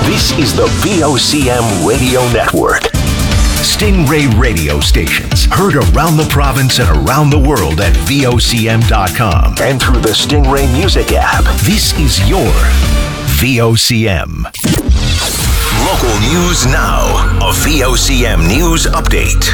This is the VOCM Radio Network. Stingray radio stations heard around the province and around the world at VOCM.com and through the Stingray Music app. This is your VOCM. Local news now. A VOCM News Update.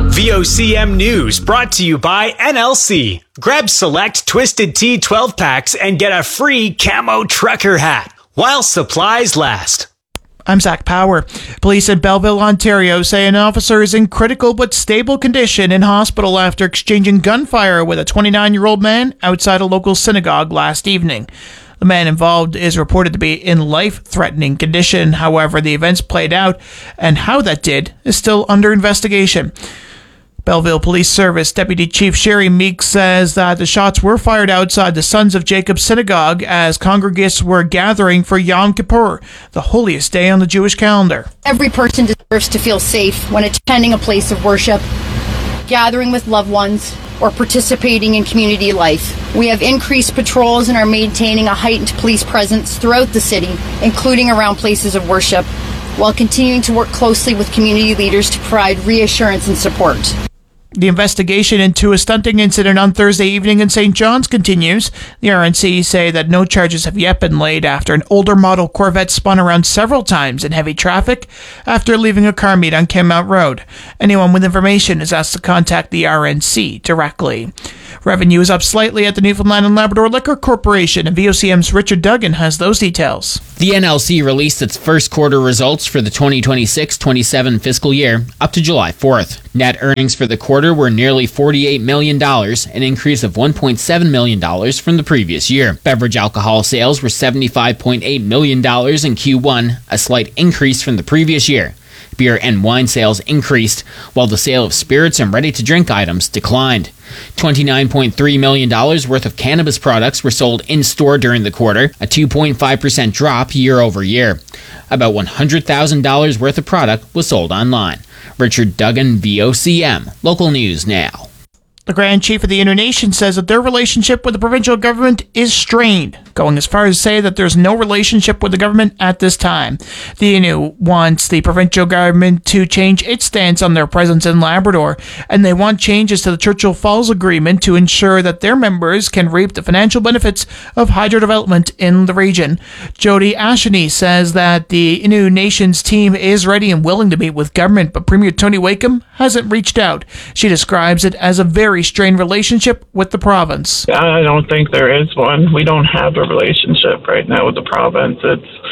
VOCM News brought to you by NLC. Grab select Twisted Tea 12 packs and get a free camo trucker hat while supplies last. I'm Zach Power. Police in Belleville, Ontario say an officer is in critical but stable condition in hospital after exchanging gunfire with a 29-year-old man outside a local synagogue last evening. The man involved is reported to be in life-threatening condition. However, the events played out and how that did is still under investigation. Belleville Police Service Deputy Chief Sherry Meek says that the shots were fired outside the Sons of Jacob Synagogue as congregants were gathering for Yom Kippur, the holiest day on the Jewish calendar. Every person deserves to feel safe when attending a place of worship, gathering with loved ones, or participating in community life. We have increased patrols and are maintaining a heightened police presence throughout the city, including around places of worship, while continuing to work closely with community leaders to provide reassurance and support. The investigation into a stunting incident on Thursday evening in St. John's continues. The RNC say that no charges have yet been laid after an older model Corvette spun around several times in heavy traffic after leaving a car meet on Kenmount Road. Anyone with information is asked to contact the RNC directly. Revenue is up slightly at the Newfoundland and Labrador Liquor Corporation, and VOCM's Richard Duggan has those details. The NLC released its first quarter results for the 2026-27 fiscal year up to July 4th. Net earnings for the quarter were nearly $48 million, an increase of $1.7 million from the previous year. Beverage alcohol sales were $75.8 million in Q1, a slight increase from the previous year. Beer and wine sales increased, while the sale of spirits and ready-to-drink items declined. $29.3 million worth of cannabis products were sold in-store during the quarter, a 2.5% drop year over year. About $100,000 worth of product was sold online. Richard Duggan, VOCM. Local news now. The Grand Chief of the Innu Nation says that their relationship with the provincial government is strained, going as far as to say that there's no relationship with the government at this time. The Innu wants the provincial government to change its stance on their presence in Labrador, and they want changes to the Churchill Falls Agreement to ensure that their members can reap the financial benefits of hydro development in the region. Jody Asheny says that the Innu Nation's team is ready and willing to meet with government, but Premier Tony Wakeham hasn't reached out. She describes it as a very strained relationship with the province. I don't think there is one. We don't have a relationship right now with the province.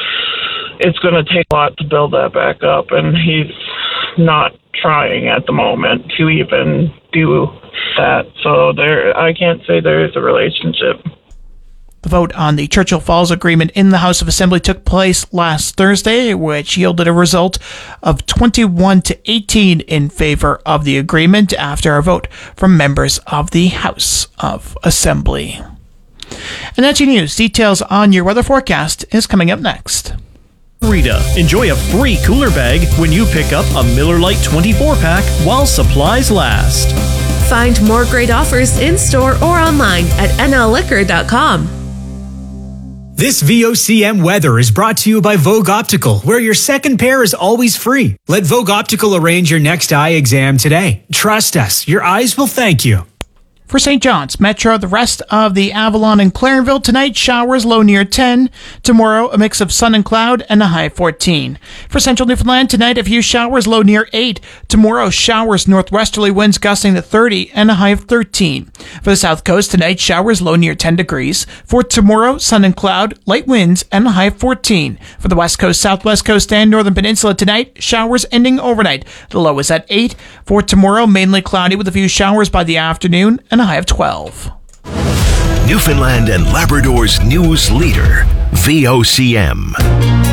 It's going to take a lot to build that back up, and he's not trying at the moment to even do that. So I can't say there is a relationship. The vote on the Churchill Falls Agreement in the House of Assembly took place last Thursday, which yielded a result of 21-18 in favor of the agreement after a vote from members of the House of Assembly. And that's your news. Details on your weather forecast is coming up next. Rita, enjoy a free cooler bag when you pick up a Miller Lite 24-pack while supplies last. Find more great offers in-store or online at nlliquor.com. This VOCM weather is brought to you by Vogue Optical, where your second pair is always free. Let Vogue Optical arrange your next eye exam today. Trust us, your eyes will thank you. For St. John's, Metro, the rest of the Avalon and Clarenville tonight, showers low near 10. Tomorrow, a mix of sun and cloud and a high of 14. For Central Newfoundland, tonight, a few showers low near 8. Tomorrow, showers northwesterly winds gusting to 30 and a high of 13. For the South Coast, tonight, showers low near 10 degrees. For tomorrow, sun and cloud, light winds and a high of 14. For the West Coast, Southwest Coast, and Northern Peninsula tonight, showers ending overnight. The low is at 8. For tomorrow, mainly cloudy with a few showers by the afternoon and a high of 12. Newfoundland and Labrador's news leader, VOCM.